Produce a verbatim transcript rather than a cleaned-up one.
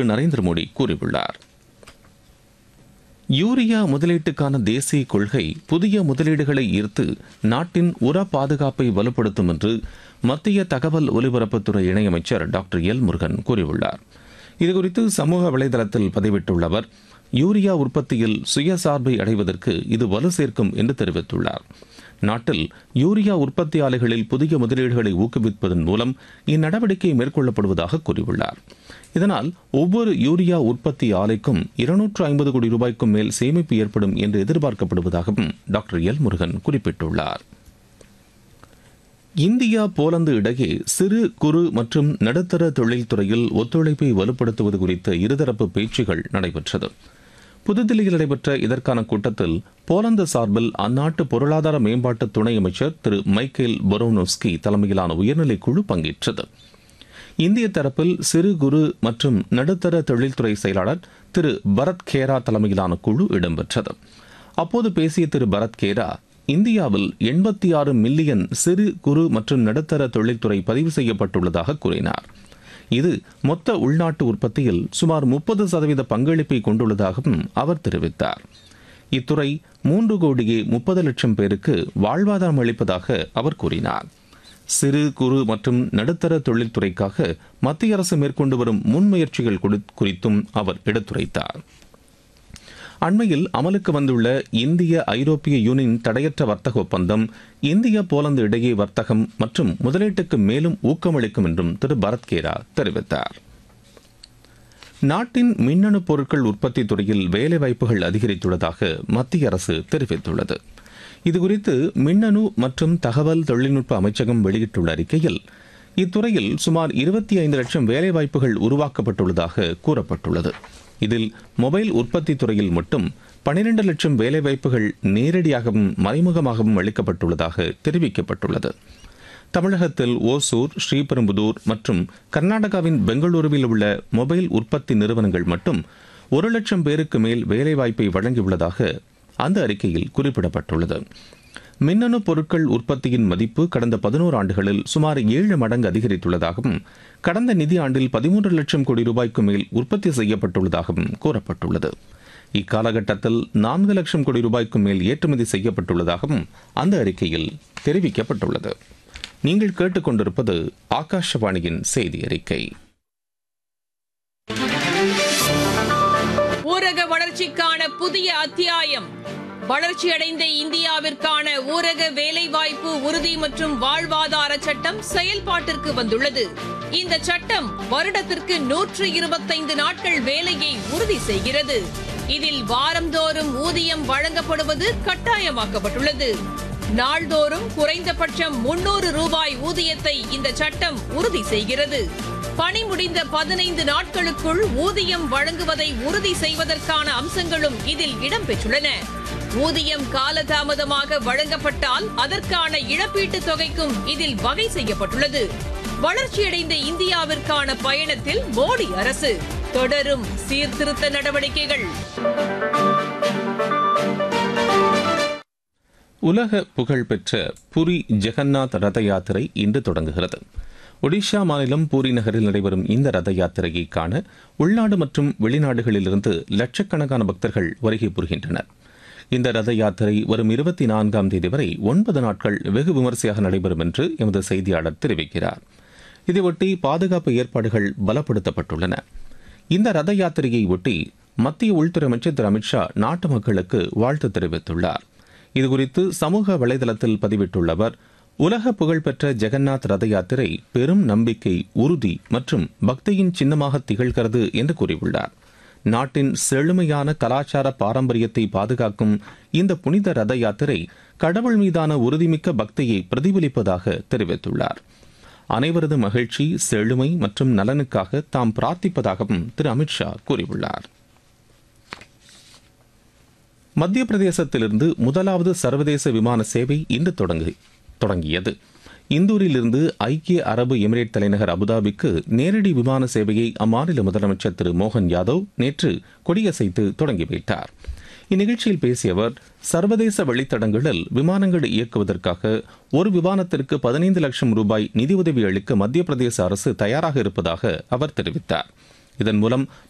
திரு நரேந்திர மோடி கூறியுள்ளார். யூரியா முதலீட்டுக்கான தேசிய கொள்கை புதிய முதலீடுகளை ஈர்த்து நாட்டின் உர பாதுகாப்பை வலுப்படுத்தும் என்று மத்திய தகவல் ஒலிபரப்புத்துறை இணையமைச்சர் டாக்டர் எல் முருகன் கூறியுள்ளார். இதுகுறித்து சமூக வலைதளத்தில் பதிவிட்டுள்ள அவர், யூரியா உற்பத்தியில் சுயசார்பை அடைவதற்கு இது வலு சேர்க்கும் என்று தெரிவித்துள்ளார். நாட்டில் யூரியா உற்பத்தி ஆலைகளில் புதிய முதலீடுகளை ஊக்குவிப்பதன் மூலம் இந்நடவடிக்கை மேற்கொள்ளப்படுவதாக கூறியுள்ளார். இதனால் ஒவ்வொரு யூரியா உற்பத்தி ஆலைக்கும் இருநூற்று ஐம்பது கோடி ரூபாய்க்கும் மேல் சேமிப்பு ஏற்படும் என்று எதிர்பார்க்கப்படுவதாகவும் டாக்டர் எல் முருகன் குறிப்பிட்டுள்ளார். இந்தியா போலந்து இடையே சிறு குறு மற்றும் நடுத்தர தொழில்துறையில் ஒத்துழைப்பை வலுப்படுத்துவது குறித்த இருதரப்பு பேச்சுகள் நடைபெற்றது. புதுதில்லியில் நடைபெற்ற இதற்கான கூட்டத்தில் போலந்து சார்பில் அந்நாட்டு பொருளாதார மேம்பாட்டு துணை அமைச்சர் திரு மைக்கேல் பொரோனோஸ்கி தலைமையிலான உயர்நிலை குழு பங்கேற்றது. இந்திய தரப்பில் சிறு குறு மற்றும் நடுத்தர தொழில்துறை செயலாளர் திரு பரத் கேரா தலைமையிலான குழு இடம்பெற்றது. அப்போது பேசிய திரு பரத் கேரா, இந்தியாவில் எண்பத்தி ஆறு மில்லியன் சிறு குறு மற்றும் நடுத்தர தொழில்துறை பதிவு செய்யப்பட்டுள்ளதாக கூறினார். இது மொத்த உள்நாட்டு உற்பத்தியில் சுமார் முப்பது சதவீத பங்களிப்பை கொண்டுள்ளதாகவும் அவர் தெரிவித்தார். இத்துறை மூன்று கோடியே முப்பது லட்சம் பேருக்கு வாழ்வாதாரம் அளிப்பதாக அவர் கூறினார். சிறு குறு மற்றும் நடுத்தர தொழில்துறைக்காக மத்திய அரசு மேற்கொண்டு வரும் முன்முயற்சிகள் குறித்தும் அவர் எடுத்துரைத்தார். அண்மையில் அமலுக்கு வந்துள்ள இந்திய ஐரோப்பிய யூனியன் தடையற்ற வர்த்தக ஒப்பந்தம் இந்திய போலந்து இடையே வர்த்தகம் மற்றும் முதலீட்டுக்கு மேலும் ஊக்கமளிக்கும் என்றும் திரு பரத் கேரா தெரிவித்தார். நாட்டின் மின்னணு பொருட்கள் உற்பத்தி துறையில் வேலைவாய்ப்புகள் அதிகரித்துள்ளதாக மத்திய அரசு தெரிவித்துள்ளது. இதுகுறித்து மின்னணு மற்றும் தகவல் தொழில்நுட்ப அமைச்சகம் வெளியிட்டுள்ள அறிக்கையில், இத்துறையில் சுமார் இருபத்தி ஐந்து லட்சம் வேலைவாய்ப்புகள் உருவாக்கப்பட்டுள்ளதாக கூறப்பட்டுள்ளது. இதில் மொபைல் உற்பத்தி துறையில் மட்டும் பனிரெண்டு லட்சம் வேலைவாய்ப்புகள் நேரடியாகவும் மறைமுகமாகவும் அளிக்கப்பட்டுள்ளதாக தெரிவிக்கப்பட்டுள்ளது. தமிழகத்தில் ஓசூர், ஸ்ரீபெரும்புதூர் மற்றும் கர்நாடகாவின் பெங்களூருவில் உள்ள மொபைல் உற்பத்தி நிறுவனங்கள் மட்டும் ஒரு லட்சம் பேருக்கு மேல் வேலைவாய்ப்பை வழங்கியுள்ளதாக அந்த அறிக்கையில் குறிப்பிடப்பட்டுள்ளது. மின்னணு பொருட்கள் உற்பத்தியின் மதிப்பு கடந்த பதினோரு ஆண்டுகளில் சுமார் ஏழு மடங்கு அதிகரித்துள்ளதாகவும் கடந்த நிதி ஆண்டில் பதிமூன்று லட்சம் கோடி ரூபாய்க்கு மேல் உற்பத்தி செய்யப்பட்டுள்ளதாகவும் கூறப்பட்டுள்ளது. இக்காலகட்டத்தில் நான்கு லட்சம் கோடி ரூபாய்க்கு மேல் ஏற்றுமதி செய்யப்பட்டுள்ளதாகவும் அந்த அறிக்கையில் தெரிவிக்கப்பட்டுள்ளது. நீங்கள் கேட்டுக்கொண்டிருப்பது ஆகாஷவாணியின் செய்தி அறிக்கை. ஊரக வளர்ச்சிக்கான புதிய அத்தியாயம். வளர்ச்சியடைந்த இந்தியாவிற்கான ஊரக வேலைவாய்ப்பு உறுதி மற்றும் வாழ்வாதார சட்டம் செயல்பாட்டிற்கு வந்துள்ளது. இந்த சட்டம் வருடத்திற்கு நூற்று இருபத்தைந்து நாட்கள் வேலையை உறுதி செய்கிறது. இதில் வாரந்தோறும் ஊதியம் வழங்கப்படுவது கட்டாயமாக்கப்பட்டுள்ளது. நாள்தோறும் குறைந்தபட்சம் முன்னூறு ரூபாய் ஊதியத்தை இந்த சட்டம் உறுதி செய்கிறது. பணி முடிந்த பதினைந்து நாட்களுக்குள் ஊதியம் வழங்குவதை உறுதி செய்வதற்கான அம்சங்களும் இதில் இடம்பெற்றுள்ளன. ஊதியம் காலதாமதமாக வழங்கப்பட்டால் அதற்கான இழப்பீட்டுத் தொகைக்கும் இதில் வகை செய்யப்பட்டுள்ளது. வளர்ச்சியடைந்த இந்தியாவிற்கான பயணத்தில் மோடி அரசு தொடரும் சீர்திருத்த நடவடிக்கைகள். உலக புகழ்பெற்ற புரி ஜெகநாத் ரத யாத்திரை இன்று தொடங்குகிறது. ஒடிஷா மாநிலம் பூரி நகரில் நடைபெறும் இந்த ரத யாத்திரையை காண உள்நாடு மற்றும் வெளிநாடுகளிலிருந்து லட்சக்கணக்கான பக்தர்கள் வருகை புரிகின்றனர். இந்த ரத யாத்திரை வரும் இருபத்தி நான்காம் தேதி வரை ஒன்பது நாட்கள் வெகு விமரிசையாக நடைபெறும் என்று எமது செய்தியாளர் தெரிவிக்கிறார். இதையொட்டி பாதுகாப்பு ஏற்பாடுகள் பலப்படுத்தப்பட்டுள்ளன. இந்த ரத யாத்திரையை ஒட்டி மத்திய உள்துறை அமைச்சர் திரு அமித்ஷா நாட்டு மக்களுக்கு வாழ்த்து தெரிவித்துள்ளார். இதுகுறித்து சமூக வலைதளத்தில் பதிவிட்டுள்ள அவர், உலக புகழ்பெற்ற ஜெகநாத் ரத யாத்திரை பெரும் நம்பிக்கை, உறுதி மற்றும் பக்தியின் சின்னமாக திகழ்கிறது என்று கூறியுள்ளார். நாட்டின் செழுமையான கலாச்சார பாரம்பரியத்தை பாதுகாக்கும் இந்த புனித ரத யாத்திரை கடவுள் மீதான உறுதிமிக்க பக்தியை பிரதிபலிப்பதாக தெரிவித்துள்ளார். அனைவரது மகிழ்ச்சி, செழுமை மற்றும் நலனுக்காக தாம் பிரார்த்திப்பதாகவும் திரு அமித்ஷா கூறியுள்ளார். மத்திய பிரதேசத்திலிருந்து முதலாவது சர்வதேச விமான சேவை இன்று தொடங்கியது. இந்தூரிலிருந்து ஐக்கிய அரபு எமிரேட் தலைநகர் அபுதாபிக்கு நேரடி விமான சேவையை அம்மாநில முதலமைச்சர் திரு மோகன் யாதவ் நேற்று கொடியசைத்து தொடங்கி வைத்தார். இந்நிகழ்ச்சியில் பேசிய அவர், சர்வதேச வழித்தடங்களில் விமானங்கள் இயக்குவதற்காக ஒரு விமானத்திற்கு பதினைந்து லட்சம் ரூபாய் நிதியுதவி அளிக்க மத்திய பிரதேச அரசு தயாராக இருப்பதாக அவர் தெரிவித்தார். இதன் மூலம்